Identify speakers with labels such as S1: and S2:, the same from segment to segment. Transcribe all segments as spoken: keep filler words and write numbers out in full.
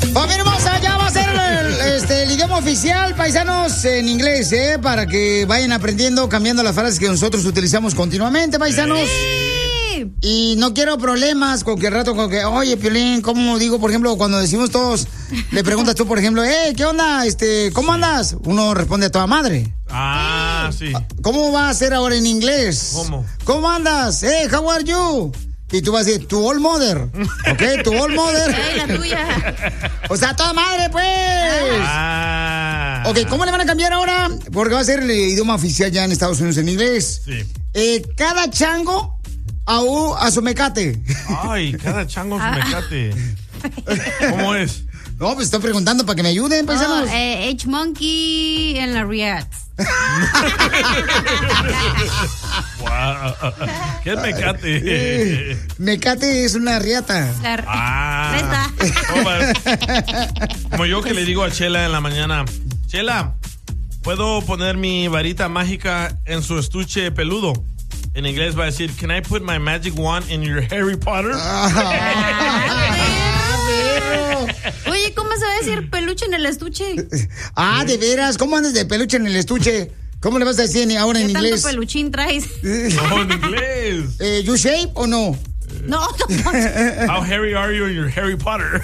S1: Familia hermosa, ya va a ser el, este, el idioma oficial, paisanos, en inglés, ¿eh? Para que vayan aprendiendo, cambiando las frases que nosotros utilizamos continuamente, paisanos. Sí. Y no quiero problemas con que al rato, con que, oye, Piolín, ¿cómo digo? Por ejemplo, cuando decimos todos, le preguntas tú, por ejemplo, eh, ¿qué onda? Este, ¿cómo sí. andas? Uno responde a toda madre.
S2: Ah, sí.
S1: ¿Cómo va a ser ahora en inglés?
S2: ¿Cómo?
S1: ¿Cómo andas? Eh, how are you? Y tú vas a decir, tu old mother. ¿Ok? Tu old mother.
S3: Ey, la tuya.
S1: O sea, toda madre, pues.
S2: Ah.
S1: Ok, ¿cómo le van a cambiar ahora? Porque va a ser el idioma oficial ya en Estados Unidos en inglés.
S2: Sí.
S1: Eh, cada chango a, u, a su mecate.
S2: Ay, cada chango a su mecate. ¿Cómo es?
S1: No, pues estoy preguntando para que me ayuden, paisanos.
S3: Oh, eh, H-Monkey en la Riat.
S2: Wow. ¿Qué es mecate?
S1: Eh, mecate es una riata.
S3: La
S2: ah. Como, como yo que le digo a Chela en la mañana, Chela, ¿puedo poner mi varita mágica en su estuche peludo? En inglés va a decir, can I put my magic wand in your Harry Potter?
S3: Oye, ¿cómo se va a decir peluche en el estuche?
S1: Ah, de veras, ¿cómo andas de peluche en el estuche? ¿Cómo le vas a decir ahora en
S3: ¿Qué
S1: inglés?
S3: ¿Qué tanto peluchín traes?
S2: No, en inglés.
S1: Eh, ¿You shape o no?
S3: No, no.
S2: How hairy are you in your Harry Potter?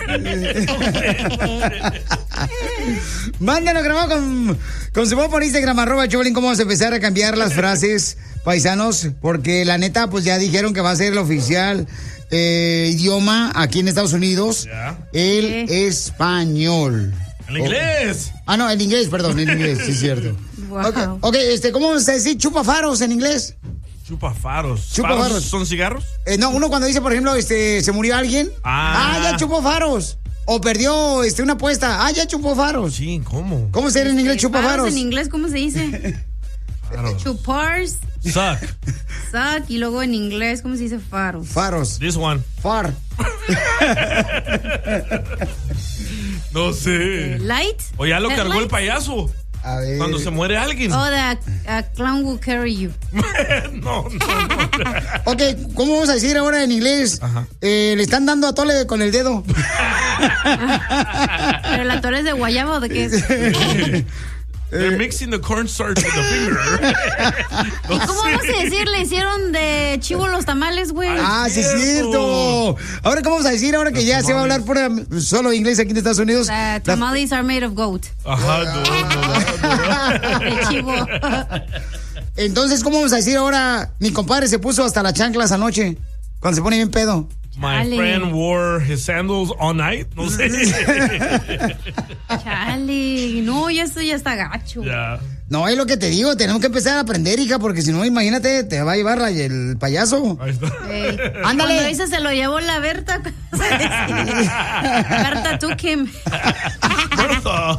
S1: Mándalo grabado con, con su voz por Instagram, arroba Choplin, cómo vamos a empezar a cambiar las frases, paisanos, porque la neta, pues ya dijeron que va a ser el oficial eh, idioma aquí en Estados Unidos, yeah. el ¿Qué? español.
S2: ¿El inglés?
S1: Oh. Ah, no, el inglés, perdón, el inglés, sí es cierto. Wow. Okay, ok, este, ¿cómo vamos a decir chupafaros en inglés?
S2: Chupafaros.
S1: Chupafaros.
S2: ¿Son cigarros?
S1: Eh, no, uno cuando dice, por ejemplo, este, se murió alguien. Ah, ah ya chupó faros. O perdió este, una apuesta. Ah, ya chupó faros.
S2: Sí, ¿cómo?
S1: ¿Cómo se dice en inglés chupafaros?
S3: Faros en inglés, ¿cómo se dice?
S2: Faros.
S3: Chupars.
S2: Suck.
S3: Suck. Y luego en inglés, ¿cómo se dice faros?
S1: Faros.
S2: This one.
S1: Far.
S2: No sé.
S3: Light.
S2: O ya lo
S3: Headlight?
S2: cargó el payaso.
S1: A ver.
S2: Cuando se muere alguien.
S3: Oh, the a clown will carry you.
S2: no, no, no.
S1: Ok, ¿cómo vamos a decir ahora en inglés? Eh, le están dando a tole con el dedo.
S3: ¿Pero el atole es de guayaba o de qué es?
S2: They're mixing the cornstarch with the finger.
S3: ¿Y cómo vamos a decir? Le hicieron de chivo los tamales, güey.
S1: Ah, sí es cierto. Ahora, ¿cómo vamos a decir ahora que ya se va a hablar pura, solo inglés aquí en Estados Unidos?
S3: Uh, tamales are made of goat.
S2: Ajá, no, no, no.
S3: De chivo.
S1: Entonces, ¿cómo vamos a decir ahora? Mi compadre se puso hasta las chanclas anoche, cuando se pone bien pedo.
S2: My
S3: Chale.
S2: friend wore his sandals all night. No sé.
S3: Chale. No, ya esto ya está gacho.
S2: Yeah.
S1: No, es lo que te digo. Tenemos que empezar a aprender, hija, porque si no, imagínate, te va a llevar la, el payaso.
S2: Ahí está.
S3: Hey.
S1: Ándale.
S3: Cuando dice se lo llevó la Berta. Berta took him.
S2: Berta.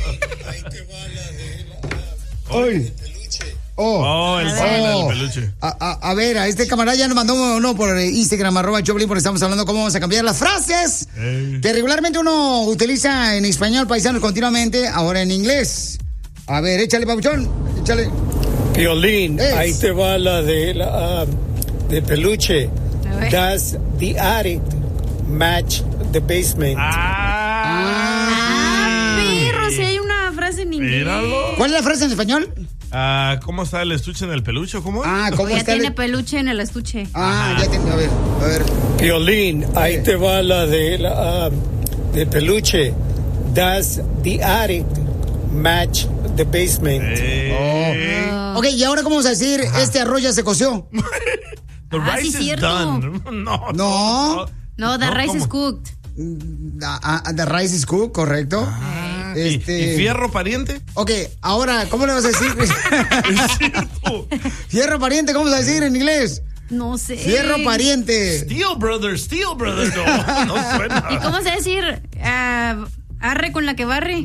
S1: Hoy. Oh,
S2: oh, el oh. del peluche.
S1: A, a, a ver, a este camarada ya nos mandó uno por Instagram, arroba Choplin, porque estamos hablando cómo vamos a cambiar las frases hey. que regularmente uno utiliza en español, paisanos, continuamente, ahora en inglés. A ver, échale, papuchón, échale.
S4: Piolín, es. ahí te va la de, la, uh, de peluche. Does the attic match the basement?
S2: Ah,
S3: ah perro, si hay una frase en inglés.
S2: Míralo.
S1: ¿Cuál es la frase en español?
S2: Uh, ¿Cómo está el estuche en el peluche? ¿Cómo?
S1: Ah, ¿cómo
S3: ya
S1: está
S3: tiene
S1: el...
S3: peluche en el estuche.
S1: Ah, Ajá. ya tiene, a ver, a ver.
S4: Piolín, ahí te va la de, la, uh, de peluche. Does the attic match the basement?
S2: Hey.
S1: Oh. Ok, y ahora cómo vamos a decir, Ajá. este arroz ya se coció.
S2: The
S3: ah,
S2: rice
S3: sí,
S2: is
S3: cierto.
S2: done. No,
S1: no.
S3: No, no the no, rice ¿cómo? is cooked.
S1: Uh, the rice is cooked, correcto.
S2: Ah.
S1: Este...
S2: ¿Y, ¿Y fierro pariente?
S1: Ok, ahora, ¿cómo le vas a decir?
S2: Es cierto.
S1: Fierro pariente, ¿cómo vas a decir en inglés?
S3: No sé.
S1: Fierro pariente.
S2: Steel brother, steel brother. No, no suena.
S3: ¿Y cómo se va a decir? Uh, arre con la que barre.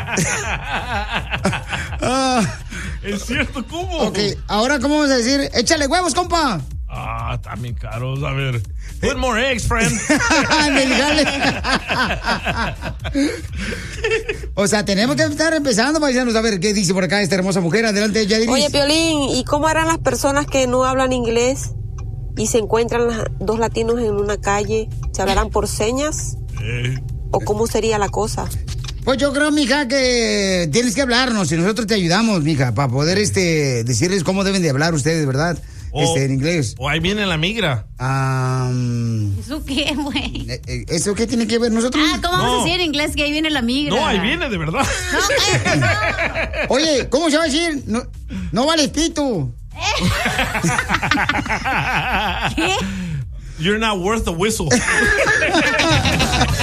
S1: uh,
S2: es cierto, ¿cómo?
S1: Ok, ahora, ¿cómo vamos a decir? Échale huevos, compa.
S2: Ah, también caros. A ver. Put more eggs, friend.
S1: O sea, tenemos que estar empezando, paisanos, a ver qué dice por acá esta hermosa mujer. Adelante, Yadiris.
S5: Oye, Piolín, ¿y cómo harán las personas que no hablan inglés y se encuentran dos latinos en una calle? ¿Se hablarán por señas?
S2: Eh.
S5: ¿O cómo sería la cosa?
S1: Pues yo creo, mija, que tienes que hablarnos y nosotros te ayudamos, mija, para poder este decirles cómo deben de hablar ustedes, ¿verdad?
S2: O,
S1: este, en inglés.
S2: O ahí viene la migra.
S1: Um,
S3: ¿Eso qué, güey?
S1: ¿Eso qué tiene que ver nosotros?
S3: Ah, ¿cómo
S2: no.
S3: vamos a decir en inglés que ahí viene la migra?
S2: No, ahí viene, de verdad.
S3: No, cállate, no.
S1: Oye, ¿cómo se va a decir? No, no vales pito.
S3: ¿Qué?
S2: You're not worth the whistle.